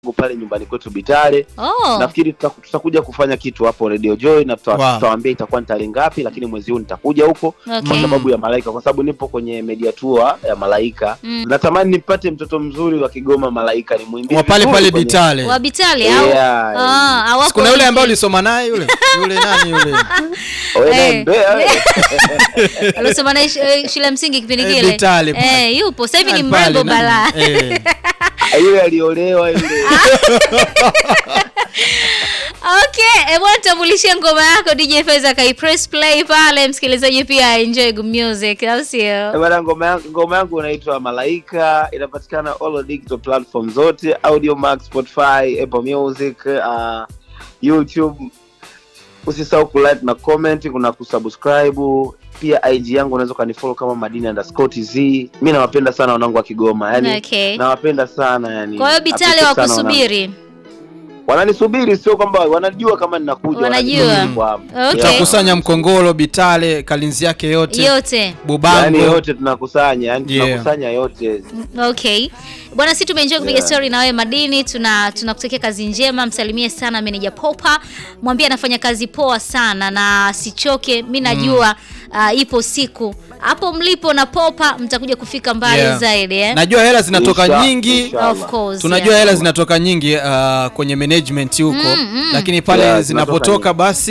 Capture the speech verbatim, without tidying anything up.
pale nyumbani kwetu Bitale. Oh. Nafikiri tutakuja kufanya kitu hapo Radio Joy na tutawaambia wow. itakuwa ni tarehe ngapi, lakini mwezi huu nitakuja huko okay. kwa sababu ya Malaika, kwa sababu nipo kwenye media tour ya Malaika. Mm. Natamani nipate mtoto mzuri wa Kigoma Malaika ni muimbie. Wa pale pale Bitale. Wa Bitale au? Yeah. Ah, hawako. Kuna yule ambaye ulisoma naye yule. Yule nani yule? Wewe mbea. Alisoma naye shule msingi kipindi kile. Bitale. Eh, yupo. Sasa hivi ni mrembo bala. Eh. Yule aliolewa yule. Okay, hebu tambulishia ngoma yako D J Faiza, kai press play pale msikilizaji pia enjoy good music, au sio? Bwana, ngoma yangu ngoma yangu inaitwa Malaika, inapatikana all digital platform zote, Audiomack, Spotify, Apple Music, uh, YouTube. Usisahau ku like na comment, kuna kusubscribe. Pia I G yangu unaweza kanifollow kama Madini underscore T Z. Mimi nawapenda sana wanangu wa Kigoma, yani okay. nawapenda sana yani. Kwa hiyo Bitale wa kusubiri. Wananisubiri, sio kwamba wanajua kama ninakuja. Wanajua. Okay. Tutakusanya Mkongolo, Bitale, Kalinzi yake yote. Yote. Bubango. Yani yote tunakusanya, yani yeah. tunakusanya yote. Okay. Bwana, sisi tumeenjoy kupiga yeah. story na wewe Madini. Tuna tunakutakia kazi njema. Msalimie sana manager Popa. Mwambie anafanya kazi poa sana na sichoke. Mimi najua mm. uh, ipo siku hapo mlipo na Popa mtakuja kufika mbali yeah. zaidi eh. Najua hela zinatoka Isha, nyingi. Isha of course. Tunajua yeah. hela zinatoka nyingi uh, kwenye management huko, mm, mm. lakini pale yeah, zinapotoka basi